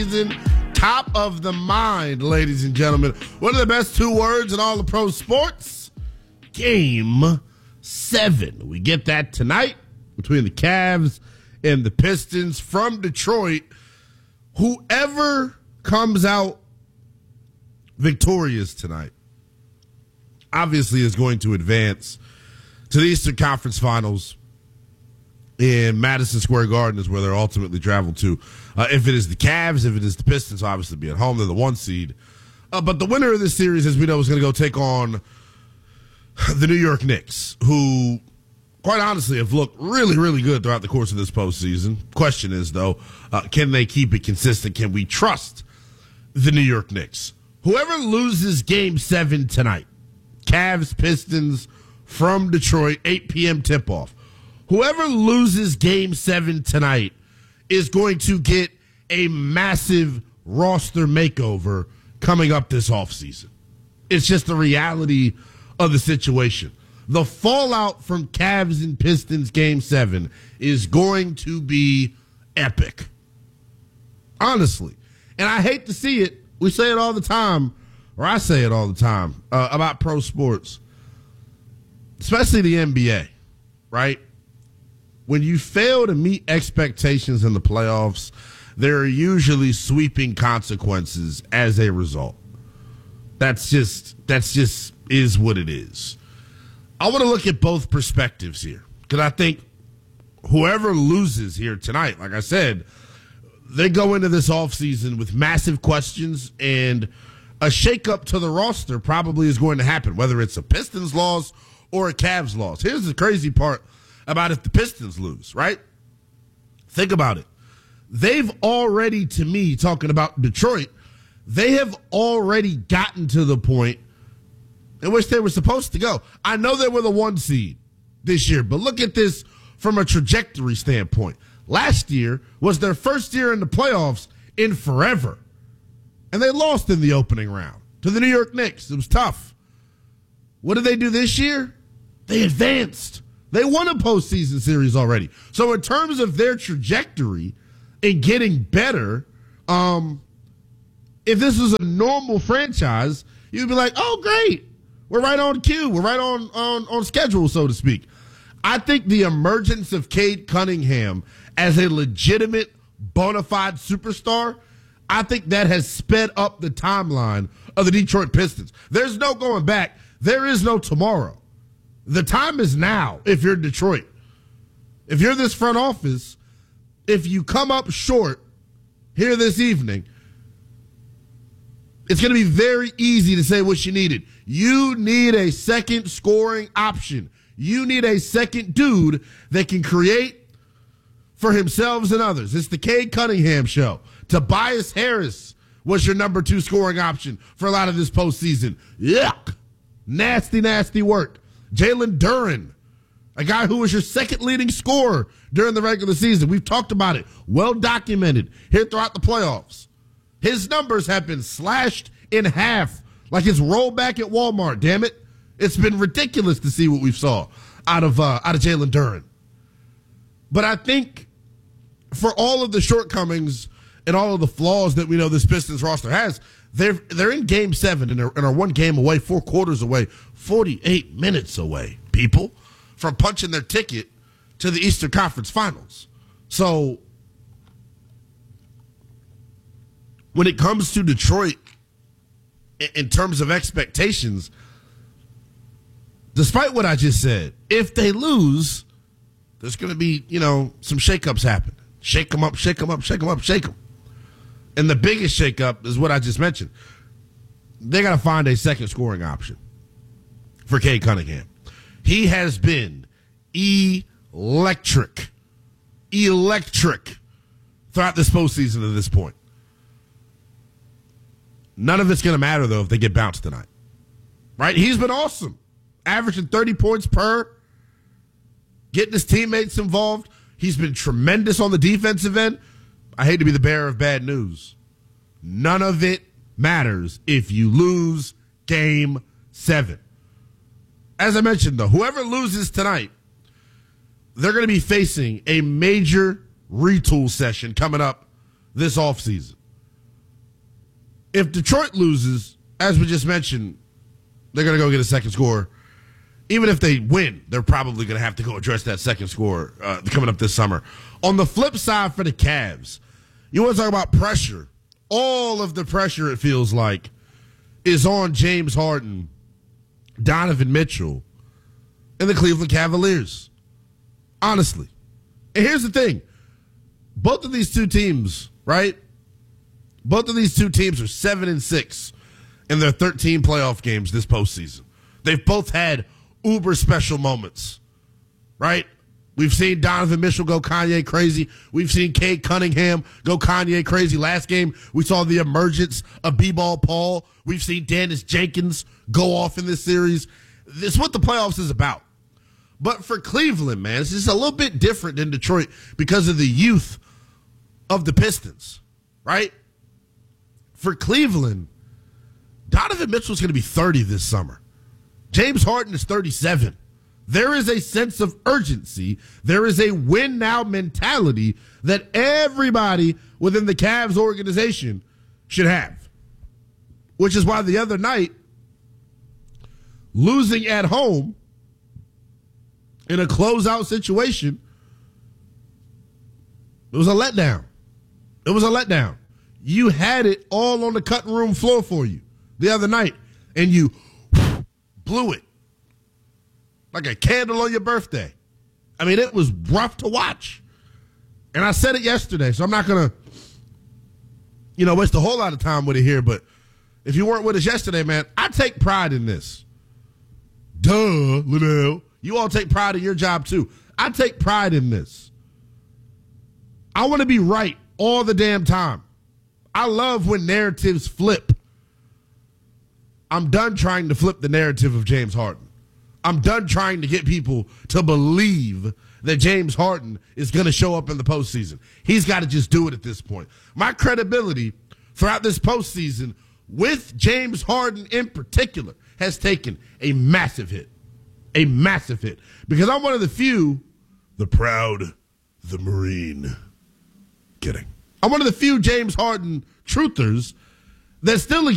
Top of the mind, ladies and gentlemen. One of the best two words in all of pro sports, Game 7. We get that tonight between the Cavs and the Pistons from Detroit. Whoever comes out victorious tonight obviously is going to advance to the Eastern Conference Finals in Madison Square Garden is where they're ultimately traveled to. If it is the Cavs, if it is the Pistons, obviously be at home. They're the 1 seed. But the winner of this series, as we know, is going to go take on the New York Knicks, who, quite honestly, have looked really, really good throughout the course of this postseason. Question is, though, can they keep it consistent? Can we trust the New York Knicks? Whoever loses Game 7 tonight, Cavs, Pistons from Detroit, 8 p.m. tip-off. Whoever loses Game 7 tonight is going to get a massive roster makeover coming up this offseason. It's just the reality of the situation. The fallout from Cavs and Pistons Game 7 is going to be epic. Honestly. And I hate to see it. We say it all the time, or I say it all the time, about pro sports, especially the NBA, right? When you fail to meet expectations in the playoffs, there are usually sweeping consequences as a result. That's just is what it is. I want to look at both perspectives here because I think whoever loses here tonight, like I said, they go into this offseason with massive questions, and a shakeup to the roster probably is going to happen, whether it's a Pistons loss or a Cavs loss. Here's the crazy part about if the Pistons lose, right? Think about it. They've already, to me, talking about Detroit, they have already gotten to the point in which they were supposed to go. I know they were the 1 seed this year, but look at this from a trajectory standpoint. Last year was their first year in the playoffs in forever, and they lost in the opening round to the New York Knicks. It was tough. What did they do this year? They advanced. They won a postseason series already. So in terms of their trajectory and getting better, if this was a normal franchise, you'd be like, oh, great. We're right on cue. We're right on schedule, so to speak. I think the emergence of Cade Cunningham as a legitimate, bona fide superstar, I think that has sped up the timeline of the Detroit Pistons. There's no going back. There is no tomorrow. The time is now if you're Detroit. If you're this front office, if you come up short here this evening, it's going to be very easy to say what you needed. You need a second scoring option. You need a second dude that can create for himself and others. It's the Cade Cunningham show. Tobias Harris was your number 2 scoring option for a lot of this postseason. Yuck. Nasty, nasty work. Jalen Duren, a guy who was your second leading scorer during the regular season. We've talked about it. Well documented here throughout the playoffs. His numbers have been slashed in half like it's rollback at Walmart, damn it. It's been ridiculous to see what we've saw out of Jalen Duren. But I think for all of the shortcomings and all of the flaws that we know this Pistons roster has, they're in Game 7 and are 1 game away, 4 quarters away, 48 minutes away, people, from punching their ticket to the Eastern Conference Finals. So when it comes to Detroit, in terms of expectations, despite what I just said, if they lose, there's going to be, some shakeups happen. Shake them up, shake them up, shake them up, shake them. And the biggest shakeup is what I just mentioned. They got to find a second scoring option for Cade Cunningham. He has been electric throughout this postseason to this point. None of it's going to matter, though, if they get bounced tonight. Right? He's been awesome. Averaging 30 points per, getting his teammates involved. He's been tremendous on the defensive end. I hate to be the bearer of bad news. None of it matters if you lose Game 7. As I mentioned, though, whoever loses tonight, they're going to be facing a major retool session coming up this offseason. if Detroit loses, as we just mentioned, they're going to go get a second score. Even if they win, they're probably going to have to go address that second score coming up this summer. On the flip side for the Cavs, you want to talk about pressure. All of the pressure, it feels like, is on James Harden, Donovan Mitchell, and the Cleveland Cavaliers. Honestly. And here's the thing. Both of these two teams, right? Both of these two teams are 7-6 in their 13 playoff games this postseason. They've both had uber special moments, right? We've seen Donovan Mitchell go Kanye crazy. We've seen Cade Cunningham go Kanye crazy. Last game, we saw the emergence of B-Ball Paul. We've seen Dennis Jenkins go off in this series. This is what the playoffs is about. But for Cleveland, man, it's just a little bit different than Detroit because of the youth of the Pistons, right? For Cleveland, Donovan Mitchell's going to be 30 this summer. James Harden is 37. There is a sense of urgency. There is a win-now mentality that everybody within the Cavs organization should have, which is why the other night, losing at home in a closeout situation, it was a letdown. It was a letdown. You had it all on the cutting room floor for you the other night, and you blew it like a candle on your birthday. I mean, it was rough to watch. And I said it yesterday, so I'm not going to, waste a whole lot of time with it here. But if you weren't with us yesterday, man, I take pride in this. Duh, Liddell. You all take pride in your job, too. I take pride in this. I want to be right all the damn time. I love when narratives flip. I'm done trying to flip the narrative of James Harden. I'm done trying to get people to believe that James Harden is going to show up in the postseason. He's got to just do it at this point. My credibility throughout this postseason with James Harden in particular has taken a massive hit. A massive hit. Because I'm one of the few, the proud, the Marine. Kidding. I'm one of the few James Harden truthers that still